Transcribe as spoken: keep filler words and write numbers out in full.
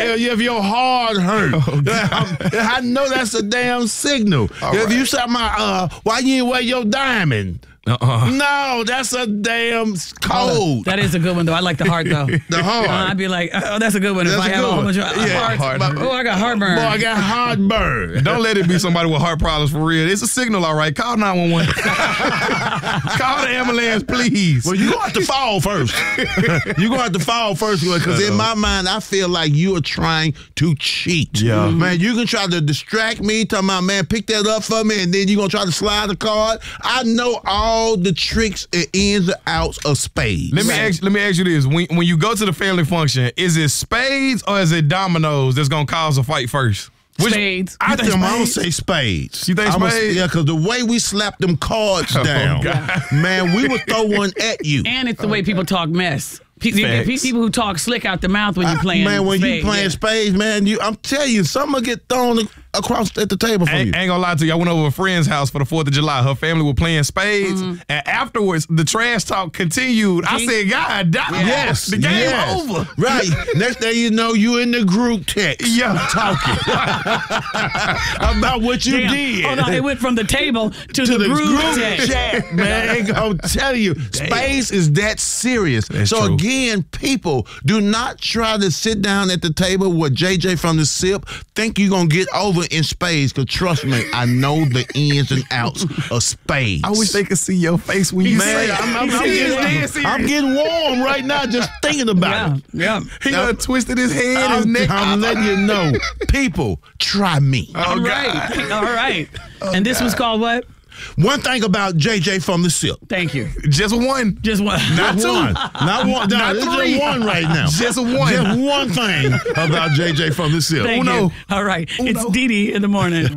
If, if your heart hurt, Oh, I know that's a damn signal. All if right. you say, my, uh, why you didn't wear your diamond? Uh-uh. No, that's a damn code. That is a good one, though. I like the heart, though. The heart. Uh, I'd be like, oh, that's a good one. That's if I a have good a whole one. bunch of Yeah, hearts. heart. Oh, I got heartburn. Boy, I got heartburn. Don't let it be somebody with heart problems for real. It's a signal, all right. Call nine one one. Call the ambulance, please. Well, you gonna have to fall first. You gonna have to fall first because in my mind, I feel like you are trying to cheat. Yeah. Man, you can try to distract me, talking about, man, pick that up for me, and then you gonna try to slide the card. I know all the tricks and ins and outs of spades. Let me ask. Let me ask you this: when when you go to the family function, is it spades or is it dominoes that's gonna cause a fight first? Which, Spades. I You think think I'm gonna spades? say spades. You think I'ma- spades? Yeah, because the way we slapped them cards Oh, down, God. man, we would throw one at you. And it's the way people talk mess. Pe- you get Facts. people who talk slick out the mouth when you playing. Man, when spades. you playing Yeah. spades, man, you I'm telling you, something will get thrown across at the table from I you. ain't, I ain't gonna lie to you. I went over to a friend's house for the fourth of July. Her family were playing spades, Mm-hmm. and afterwards, the trash talk continued. I See? said, God damn. Yes, The game yes. over. Right. Next thing you know, you in the group text. Yeah. Talking about what you Damn. did. Hold on, it went from the table to, to the, group chat, text. man. I'm telling you, space is that serious. That's so true. again, people, do not try to sit down at the table with J J from the SIP. Think you're gonna get over in spades, because trust me, I know the ins and outs of spades. I wish they could see your face when you Man, say it. I'm, I'm, I'm, He is dead getting, serious. I'm getting warm right now just thinking about Yeah, it. yeah. He done twisted his head, his I'm, neck. I'm letting you know, people, try me. All right, all right. And this was called what? One thing about J J from the SIP. Thank you. Just one. Just one. Not two. one. Not one. No, Not this three. is just one right now. Just one. Just one thing about J J from the SIP. Thank Uno. you. All right. It's Dee Dee in the morning.